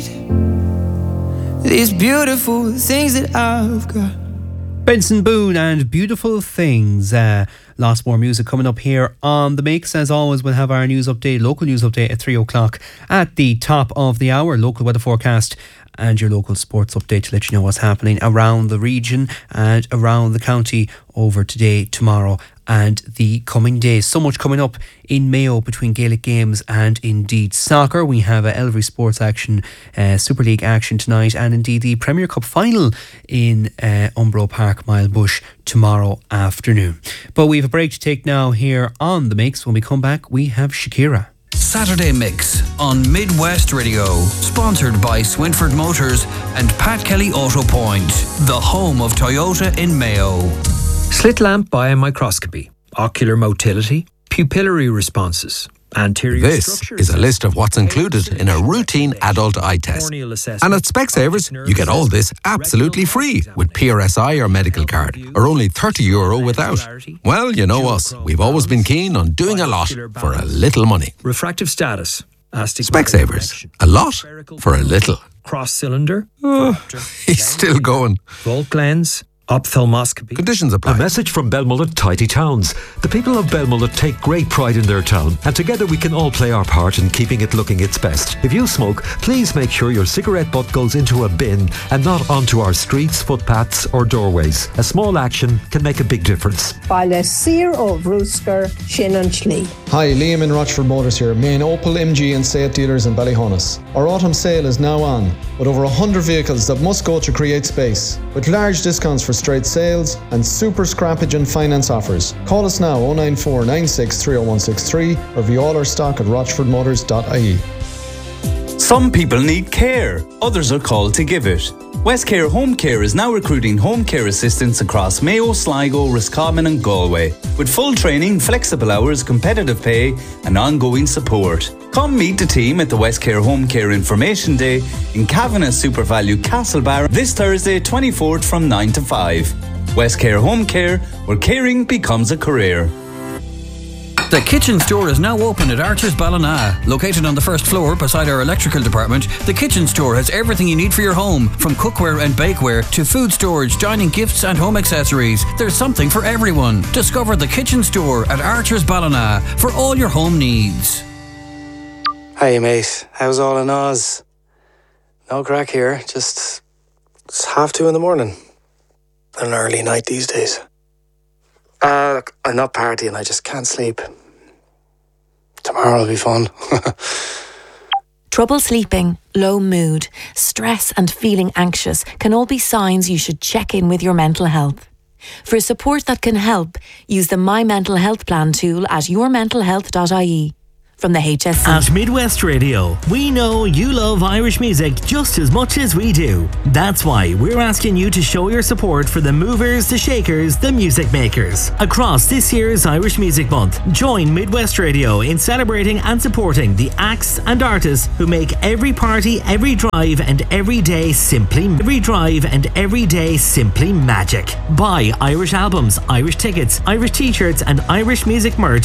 need these beautiful things that I've got. Benson Boone and Beautiful Things. Lots more music coming up here on The Mix. As always, we'll have our news update, local news update at 3 o'clock at the top of the hour. Local weather forecast and your local sports update to let you know what's happening around the region and around the county over today, tomorrow and the coming days. So much coming up in Mayo between Gaelic games and indeed soccer. We have Elvery Sports action, Super League action tonight, and indeed the Premier Cup final in Umbro Park, Milebush, tomorrow afternoon. But we have a break to take now here on The Mix. When we come back, we have Shakira. Saturday Mix on Midwest Radio, sponsored by Swinford Motors and Pat Kelly Auto Point, the home of Toyota in Mayo. Slit lamp biomicroscopy, ocular motility, pupillary responses, anterior This is a list of what's included in a routine adult eye test. And at Specsavers, you get all this absolutely free with PRSI or medical card, or only €30 without. Well, you know us. We've always been keen on doing a lot for a little money. Refractive status. Specsavers. A lot for a little. Cross cylinder. He's still going. Volt lens. Ophthalmoscopy. Conditions apply. A message from Belmullet Tidy Towns. The people of Belmullet take great pride in their town, and together we can all play our part in keeping it looking its best. If you smoke, please make sure your cigarette butt goes into a bin and not onto our streets, footpaths or doorways. A small action can make a big difference. Baile Sir of Roosker, Shannon Schlee. Hi, Liam in Rochford Motors here, main Opel, MG and Seat dealers in Ballyhonus. Our autumn sale is now on, with over 100 vehicles that must go to create space, with large discounts for straight sales and super scrappage and finance offers. Call us now 094 96 30163 or view all our stock at rochfordmotors.ie. Some people need care, others are called to give it. West Care Home Care is now recruiting home care assistants across Mayo, Sligo, Roscommon and Galway, with full training, flexible hours, competitive pay and ongoing support. Come meet the team at the West Care Home Care Information Day in Kavanagh SuperValue Castlebar this Thursday 24th from 9 to 5. West Care Home Care, where caring becomes a career. The kitchen store is now open at Archer's Ballina. Located on the first floor beside our electrical department, the kitchen store has everything you need for your home, from cookware and bakeware to food storage, dining gifts and home accessories. There's something for everyone. Discover the kitchen store at Archer's Ballina for all your home needs. Hey mate, how's all in Oz? No crack here, just it's 2:30 in the morning. An early night these days. I'm not partying, I just can't sleep. Tomorrow will be fun. Trouble sleeping, low mood, stress and feeling anxious can all be signs you should check in with your mental health. For support that can help, use the My Mental Health Plan tool at yourmentalhealth.ie. From the HSC. At Midwest Radio, we know you love Irish music just as much as we do. That's why we're asking you to show your support for the movers, the shakers, the music makers. Across this year's Irish Music Month, join Midwest Radio in celebrating and supporting the acts and artists who make every party, every drive and every day simply magic. Buy Irish albums, Irish tickets, Irish t-shirts and Irish music merch